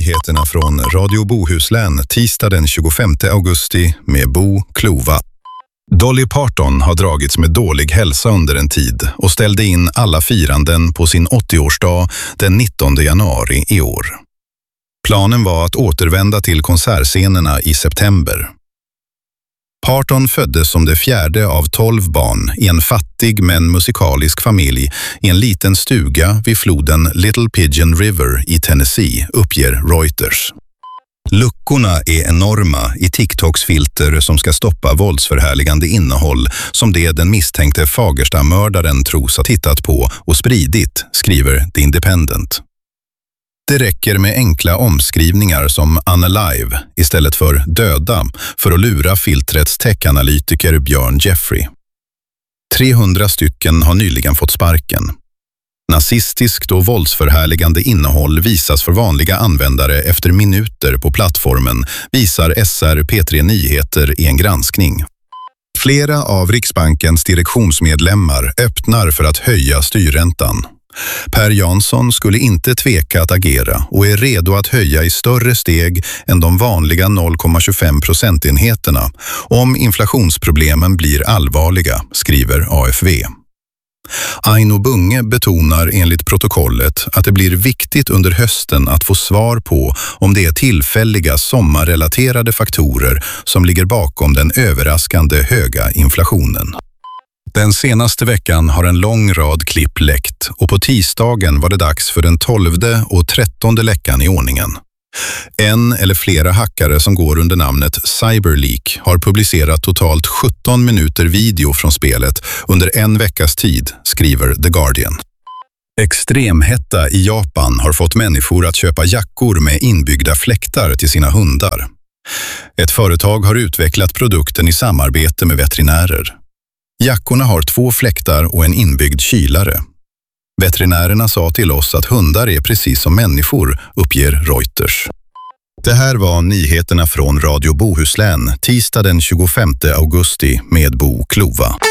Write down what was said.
nyheterna från Radio Bohuslän tisdag den 25 augusti med Bo Klova. Dolly Parton har dragits med dålig hälsa under en tid och ställde in alla firanden på sin 80-årsdag den 19 januari i år. Planen var att återvända till konsertscenerna i september. Parton föddes som det fjärde av 12 barn i en fattig men musikalisk familj i en liten stuga vid floden Little Pigeon River i Tennessee, uppger Reuters. Luckorna är enorma i TikToks filter som ska stoppa våldsförhärligande innehåll som det den misstänkte Fagersta-mördaren tros ha tittat på och spridit, skriver The Independent. Det räcker med enkla omskrivningar som unalive istället för döda för att lura filtrets tech-analytiker Björn Jeffrey. 300 stycken har nyligen fått sparken. Nazistiskt och våldsförhärligande innehåll visas för vanliga användare efter minuter på plattformen, visar SR P3 Nyheter i en granskning. Flera av Riksbankens direktionsmedlemmar öppnar för att höja styrräntan. Per Jansson skulle inte tveka att agera och är redo att höja i större steg än de vanliga 0,25 procentenheterna om inflationsproblemen blir allvarliga, skriver AFV. Aino Bunge betonar enligt protokollet att det blir viktigt under hösten att få svar på om det är tillfälliga sommarrelaterade faktorer som ligger bakom den överraskande höga inflationen. Den senaste veckan har en lång rad klipp läckt och på tisdagen var det dags för den 12:e och 13:e läckan i ordningen. En eller flera hackare som går under namnet Cyberleak har publicerat totalt 17 minuter video från spelet under en veckas tid, skriver The Guardian. Extremhetta i Japan har fått människor att köpa jackor med inbyggda fläktar till sina hundar. Ett företag har utvecklat produkten i samarbete med veterinärer. Jackorna har 2 fläktar och en inbyggd kylare. Veterinärerna sa till oss att hundar är precis som människor, uppger Reuters. Det här var nyheterna från Radio Bohuslän tisdag den 25 augusti med Bo Klova.